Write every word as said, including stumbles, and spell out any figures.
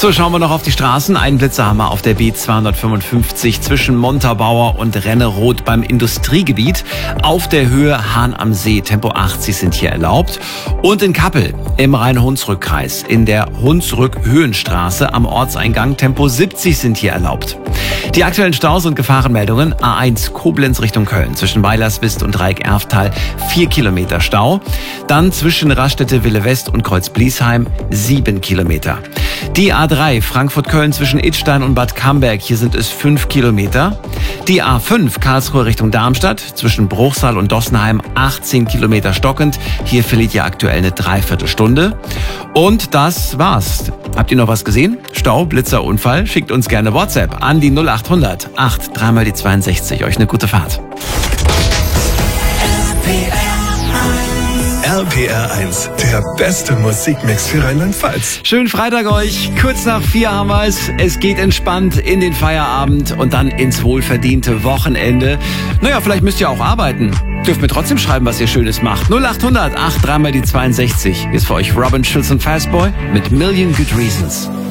So, schauen wir noch auf die Straßen. Einen Blitzer haben wir auf der B zweihundertfünfundfünfzig zwischen Montabaur und Renneroth beim Industriegebiet. Auf der Höhe Hahn am See. Tempo achtzig sind hier erlaubt. Und in Kappel im Rhein-Hunsrück-Kreis in der Hunsrück-Höhenstraße am Ortseingang Tempo siebzig sind hier erlaubt. Die aktuellen Staus und Gefahrenmeldungen. A eins Koblenz Richtung Köln zwischen Weilerswist und Dreieck-Erftal vier Kilometer Stau. Dann zwischen Raststätte Wille West und Kreuz-Bliesheim sieben Kilometer. Die A drei Frankfurt-Köln zwischen Idstein und Bad Camberg, hier sind es fünf Kilometer. Die A fünf Karlsruhe Richtung Darmstadt zwischen Bruchsal und Dossenheim achtzehn Kilometer stockend. Hier verliert ihr aktuell eine Dreiviertelstunde. Und das war's. Habt ihr noch was gesehen? Stau, Blitzer, Unfall? Schickt uns gerne WhatsApp an die null achthundert acht dreimal die zweiundsechzig. Euch eine gute Fahrt. R P R eins, der beste Musikmix für Rheinland-Pfalz. Schönen Freitag euch. Kurz nach vier haben wir es. Es geht entspannt in den Feierabend und dann ins wohlverdiente Wochenende. Naja, vielleicht müsst ihr auch arbeiten. Dürft mir trotzdem schreiben, was ihr Schönes macht. null achthundert acht dreimal die zweiundsechzig. Ist für euch Robin Schulz und Fastboy mit Million Good Reasons.